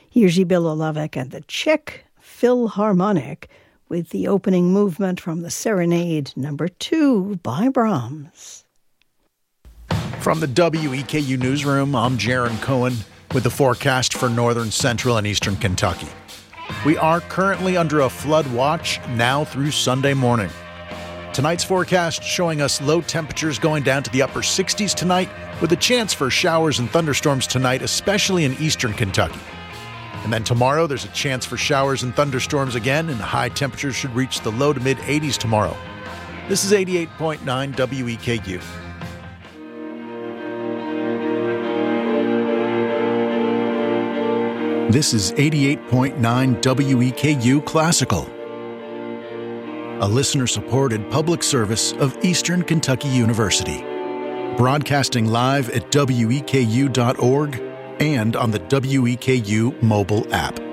Jiří Bilolavek and the Czech Philharmonic with the opening movement from the Serenade No. 2 by Brahms. From the WEKU Newsroom, I'm Jaron Cohen with the forecast for northern, central, and eastern Kentucky. We are currently under a flood watch now through Sunday morning. Tonight's forecast showing us low temperatures going down to the upper 60s tonight with a chance for showers and thunderstorms tonight, especially in eastern Kentucky. And then tomorrow, there's a chance for showers and thunderstorms again, and high temperatures should reach the low to mid 80s tomorrow. This is 88.9 WEKU. This is 88.9 WEKU Classical, a listener-supported public service of Eastern Kentucky University, broadcasting live at weku.org and on the WEKU mobile app.